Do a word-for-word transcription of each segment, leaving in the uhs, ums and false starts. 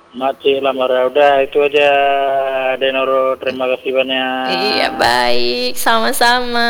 Mati lamar ya. Udah itu aja Denoro, terima kasih banyak. Iya, baik, sama-sama.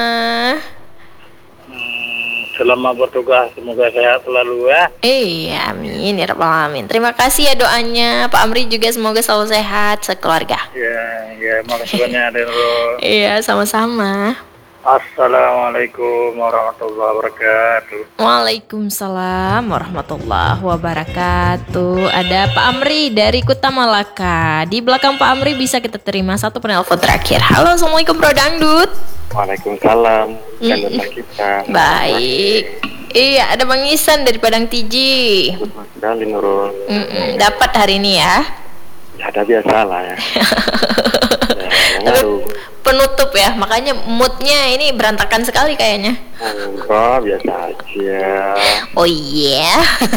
Hmm, selamat bertugas, semoga sehat selalu ya. Iya, amin ya rabbal alamin. Terima kasih ya doanya Pak Amri, juga semoga selalu sehat sekeluarga. Ya, ya, makasih banyak Denoro. Iya, sama-sama. Assalamualaikum warahmatullahi wabarakatuh. Waalaikumsalam warahmatullahi wabarakatuh. Ada Pak Amri dari Kuta Malaka. Di belakang Pak Amri bisa kita terima satu penelpon terakhir. Halo, assalamualaikum Bro Dangdut. Waalaikumsalam. Dan Mm-mm. kita. Baik. Iya, ada Bang Isan dari Padang Tiji. Sekali Nurul. Mm-mm, dapat hari ini ya. Ya ada biasa lah ya. Ya, Tapi ngaruh. penutup ya, makanya moodnya ini berantakan sekali kayaknya. Enggak, biasa aja. Oh iya.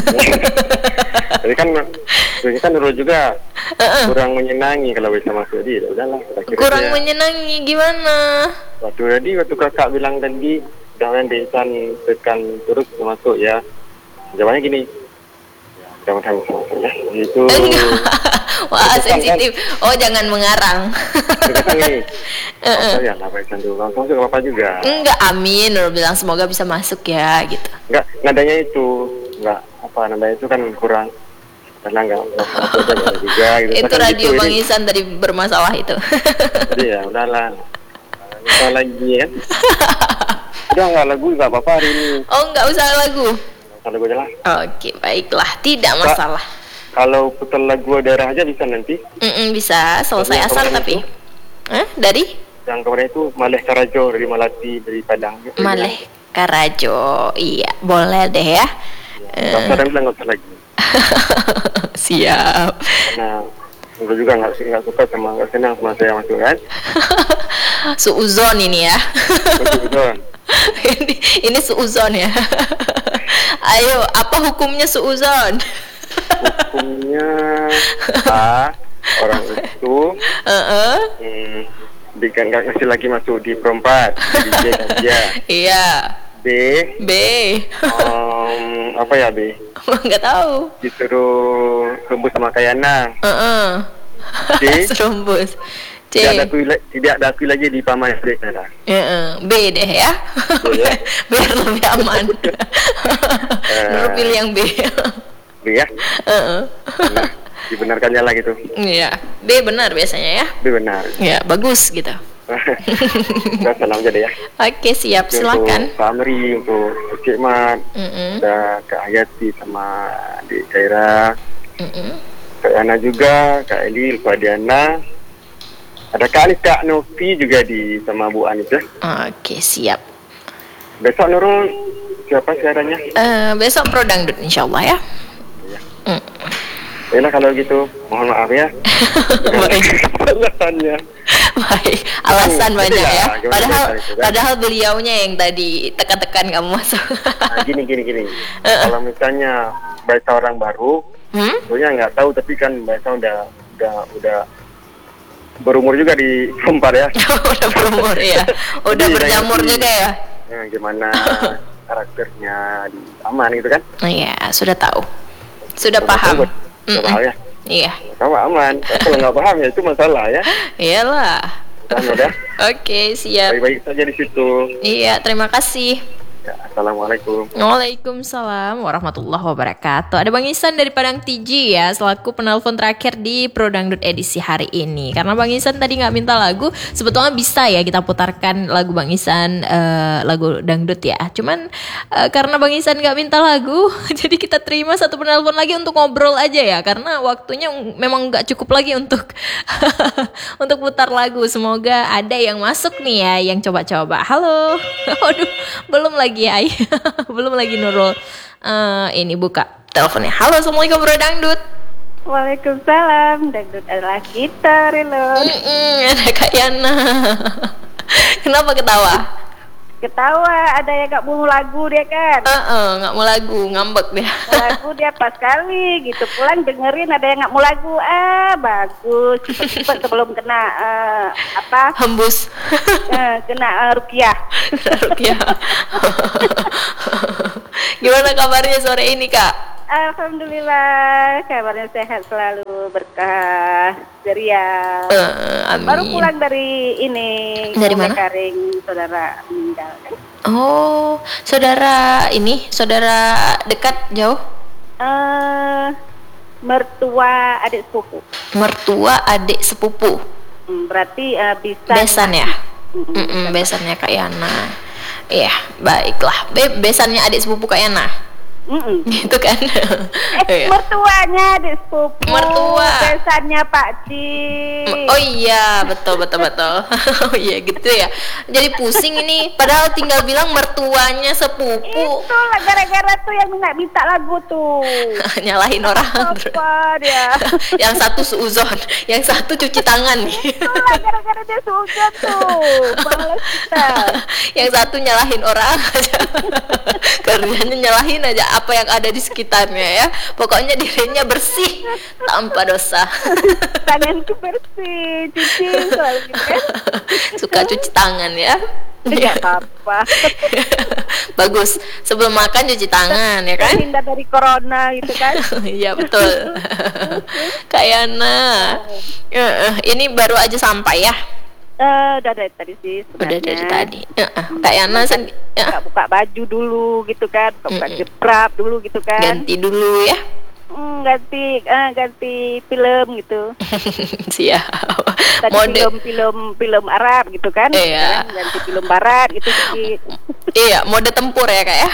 Jadi kan ini kan Nurul juga kurang menyenangi kalau bisa masuk di. Ya udahlah, kita kira Kurang dia. menyenangi gimana? Waktu tadi waktu kakak bilang tadi jangan Desan tekan terus masuk ya. Jawabannya gini. Ya, mudah-mudahan bisa masuk ya. Itu. Wah, sensitif. Oh, jangan mengarang. Kita gini. Oh, ya lah baik dulu. Langsung juga apa juga. Enggak, amin. Nur bilang semoga bisa masuk ya gitu. Enggak, nadanya itu enggak apa namanya itu kan kurang karena enggak enggak juga gitu. Itu Kan radio gitu, Bang ini. Isan tadi bermasalah itu. Jadi ya udahlah. Kita lagi kan. Udah enggak lagu enggak apa-apa hari ini. Oh, enggak usah lagu. Enggak lagu aja lah. Oke, baiklah. Tidak masalah. Kalau putar lagu daerah aja bisa nanti. Mm-mm, bisa selesai Yang asal kemarin tapi. itu? Hah? Dari Yang kemarin itu Maleh Karajo dari Malati dari Padang. Maleh Karajo. Iya, boleh deh ya. Enggak usah dan bilang enggak usah lagi. Siap. Karena Nurul juga enggak enggak suka sama enggak senang sama saya masuk kan. Suuzon ini ya. Betul. ini ini suuzon ya. Ayo, apa hukumnya suuzon? Hukumnya A, orang itu Heeh. hmm, di, nggak ngasih lagi masuk di perempat di B kan dia. Iya. B B. um, apa ya B Enggak tahu. disuruh rebus sama Kayana. Heeh. C Serumbus. C. tidak ada kui, tidak ada kui lagi di Paman S D kan. Heeh. B deh ya. ya. Biar lebih aman. Nur pilih yang B. B ya. Heeh. Nah, dibenarkannya lah gitu. Iya. B benar biasanya ya. B benar. Ya, bagus gitu. Udah salam aja deh ya. Oke, siap, silakan. Untuk Pak Amri, untuk Cik Mat, Mm-mm. ada Kak Hayati sama di Kaira, Mm-mm. Kak Yana juga, Kak Eli, Pak Diana, ada Kak Anis, Kak Novi juga di sama Bu Anis ya. Oke, siap. Besok Nurul siapa siarannya? Eh, besok Pro Dangdut insyaallah ya. Ya. Mm. Yalah kalau gitu, mohon maaf ya. Baik. Alasannya. Baik, alasan Hmm, banyak iya, ya. gimana Padahal biasa itu, kan? padahal beliaunya yang tadi tekan-tekan kamu masuk. Nah, gini gini gini. Kalau misalnya baca orang baru, Hmm? sebenarnya nggak tahu tapi kan baca udah udah udah berumur juga di Sempar ya. Udah berumur ya. Udah Jadi, berjamur nanti- juga ya. Nah, gimana karakternya di aman gitu kan? Iya, sudah tahu. Sudah Kalau paham. tahu, buat- Mm-mm. tahu ya. Iya. Kalau aman, kalau nggak paham ya itu masalah ya. Iyalah. Paham udah. Oke, siap. Baik-baik saja di situ. Iya, terima kasih. Ya, assalamualaikum. Waalaikumsalam warahmatullahi wabarakatuh. Ada Bang Isan dari Padang Tiji ya, selaku penelpon terakhir di Pro Dangdut edisi hari ini. Karena Bang Isan tadi nggak minta lagu, sebetulnya bisa ya kita putarkan lagu Bang Isan, eh, lagu dangdut ya. Cuman eh, karena Bang Isan nggak minta lagu, jadi kita terima satu penelpon lagi untuk ngobrol aja ya. Karena waktunya memang nggak cukup lagi untuk untuk putar lagu. Semoga ada yang masuk nih ya, yang coba-coba. Halo, waduh, belum lagi ya, belum lagi Nurul. Eh, ini buka teleponnya. Halo, assalamualaikum Bro Dangdut. Waalaikumsalam, dangdut adalah kita, Rilo. Mm-mm, ada Kak Yana. Kenapa ketawa? Ketawa, ada yang gak mau lagu dia kan. Heeh, nggak mau lagu, ngambek dia. Lagu dia pas sekali gitu. Pulang dengerin ada yang gak mau lagu. Ah, bagus. Cepet-cepet sebelum kena eh, apa? Hembus. Eh, kena eh, rukiah. Rupiah. Gimana kabarnya sore ini Kak? Alhamdulillah, kabarnya sehat selalu. berkah ceria. Eh, amin. Baru pulang dari ini. Dari mana? Karing, saudara meninggal kan. Oh, saudara ini, saudara dekat jauh? Eh, mertua adik sepupu. Mertua adik sepupu. Hmm, berarti uh, bisa. Besan ya? Mm-mm, Mm-mm, besan. besannya Kak Yana. Iya, baiklah. Be besannya adik sepupu Kak Yana. Mm-mm. Gitu kan? Eh, Iya. mertuanya adik sepupu. Mertua. Besannya Pak Ci. Oh iya, betul betul betul. Oh iya gitu ya. Jadi pusing ini. Padahal tinggal bilang mertuanya sepupu. Itulah gara-gara tuh yang minta minta lagu tuh. Nyalahin orang. Apa dia? Yang satu suuzon, yang satu cuci tangan. Itulah gara-gara dia sujon tuh. Males kita. Yang satu nyalahin orang aja. Kerjanya nyalahin aja apa yang ada di sekitarnya ya. Pokoknya dirinya bersih tanpa dosa. Tanganku bersih, cuci selalu gitu kan. Suka cuci tangan ya. Tidak apa-apa. Bagus. Sebelum makan cuci tangan ya kan? Terhindar dari corona gitu kan. Iya betul. Kayak nah. Ini baru aja sampai ya. Eh, udah dari tadi sih Udah sebenarnya. dari tadi. Kayak Yana sen- ya, Buka-buka baju dulu gitu kan, buka Mm-mm. jeprap dulu gitu kan. ganti dulu ya. Hmm, ganti eh, ganti film gitu. Siap. Tadi Mode. film film film Arab gitu kan. Iya. Sekarang ganti film Barat gitu sih. Iya, mode tempur ya kak ya.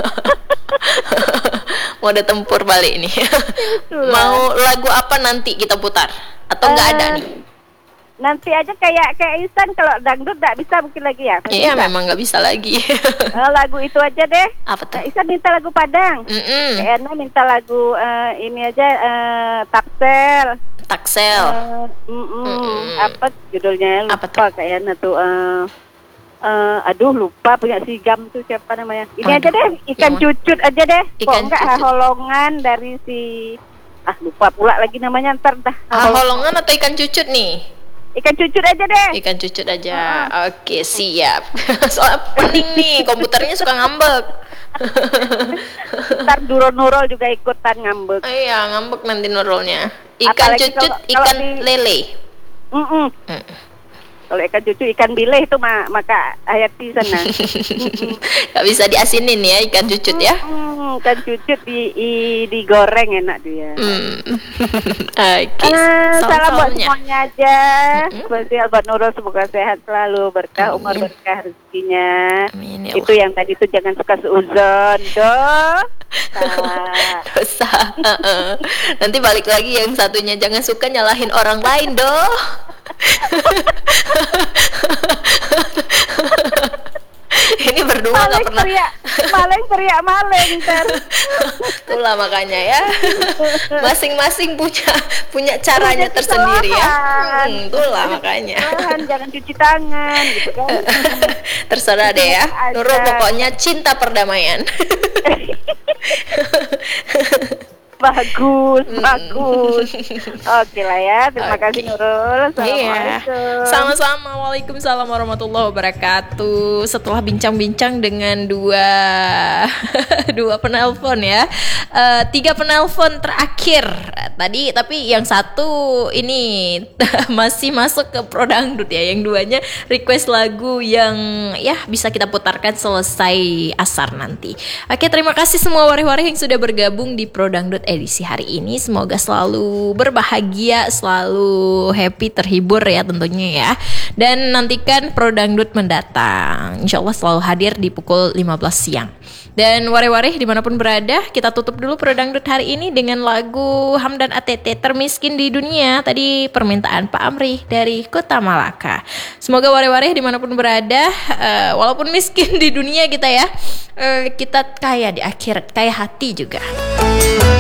Mode tempur balik nih. Mau lagu apa nanti kita putar? Atau nggak ada Eh, nih? Nanti aja kayak kayak Isan kalau dangdut nggak bisa mungkin lagi ya. Masih Iya bisa? memang nggak bisa lagi. Eh, lagu itu aja deh. Apa tuh? Kak Isan minta lagu Padang. Mm-mm. Kak Erna minta lagu eh, ini aja eh, Taksel. Taksel. Eh, mm-mm. Mm-mm. Apa judulnya? Lupa Apa tuh? Kak Erna tuh. eh, eh, aduh lupa punya Sigam tuh siapa namanya? Ini Aduh, aja deh, ikan yang mana? cucut aja deh. Kok Ikan enggak cucut. Holongan dari si ah lupa pula lagi namanya ntar dah. Ah, holongan atau ikan cucut nih? Ikan cucut aja deh. Ikan cucut aja. Oke, siap. Soalnya pening nih, komputernya suka ngambek. Ntar Nurul-Nurul juga ikutan ngambek. Oh iya, ngambek nanti nurulnya. Ikan Apalagi cucut, kalau- kalau ikan di- lele. Mm-mm. Mm. Kalau ikan cucu ikan bile itu mah maka Hayati sana. Gak bisa diasinin ya ikan cucut ya. Mm, ikan cucut di, i- digoreng enak dia. Hmm. Oke. Eh, salam buat Salam-salamnya. semuanya aja. Mm-mm. Spesial buat Nurul semoga sehat selalu, berkah umur, Amin. berkah rezekinya. Amin ya Itu Allah. yang tadi tuh jangan suka seuzon, doh. Ah. Dosa. Heeh. Nanti balik lagi yang satunya jangan suka nyalahin orang lain doh. Ini berdua nggak Maleng pernah. teriak, maleng teriak maleng ntar. Itulah makanya ya. Masing-masing punya punya caranya Punya tersendiri ya. kesalahan. Hmm, itulah makanya. Tahan, jangan cuci tangan gitu kan. Terserah deh ya. Ada. Nurul pokoknya cinta perdamaian. Bagus, Hmm. bagus. Oke lah ya, terima Oke. kasih Nurul. Iya, Assalamualaikum. sama-sama. Waalaikumsalam warahmatullahi wabarakatuh. Setelah bincang-bincang dengan dua dua penelpon ya, Eh, tiga penelpon terakhir tadi, tapi yang satu ini masih masuk ke Prodangdut ya, yang duanya request lagu yang ya bisa kita putarkan selesai asar nanti. Oke, terima kasih semua warih-warih yang sudah bergabung di Prodangdut edisi hari ini. Semoga selalu berbahagia, selalu happy, terhibur ya tentunya ya. Dan nantikan Prodangdut mendatang. Insya Allah selalu hadir di pukul lima belas siang. Dan warih-warih dimanapun berada, kita tutup dulu Prodangdut hari ini dengan lagu Hamdan A T T Termiskin di Dunia. Tadi permintaan Pak Amri dari Kota Malaka. Semoga warih-warih dimanapun berada, eh, walaupun miskin di dunia kita ya, eh, kita kaya di akhirat, kaya hati juga.